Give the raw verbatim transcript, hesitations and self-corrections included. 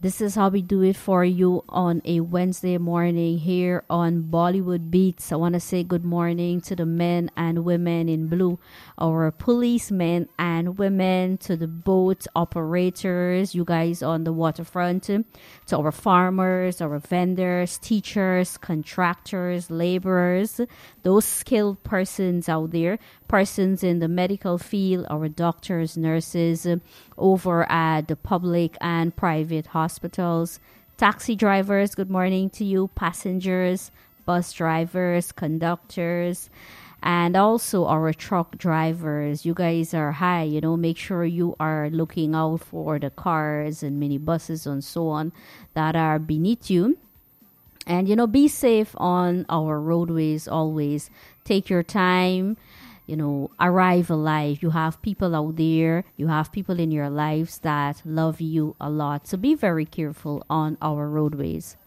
This is how we do it for you on a Wednesday morning here on Bollywood Beats. I want to say good morning to the men and women in blue, our policemen and women, to the boat operators, you guys on the waterfront, to our farmers, our vendors, teachers, contractors, laborers, those skilled persons out there, persons in the medical field, our doctors, nurses, over at the public and private hospitals, taxi drivers, good morning to you, passengers, bus drivers, conductors, and also our truck drivers. You guys are high, you know, make sure you are looking out for the cars and minibuses and so on that are beneath you. And, you know, be safe on our roadways always. Take your time. You know, arrive alive. You have people out there, you have people in your lives that love you a lot. So be very careful on our roadways.